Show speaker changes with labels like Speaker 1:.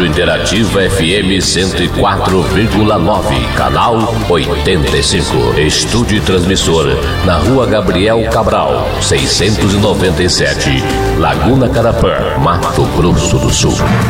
Speaker 1: Rádio Interativa FM 104,9, canal 85. Estúdio e transmissor na Rua Gabriel Cabral, 697, Laguna Carapã, Mato Grosso do Sul.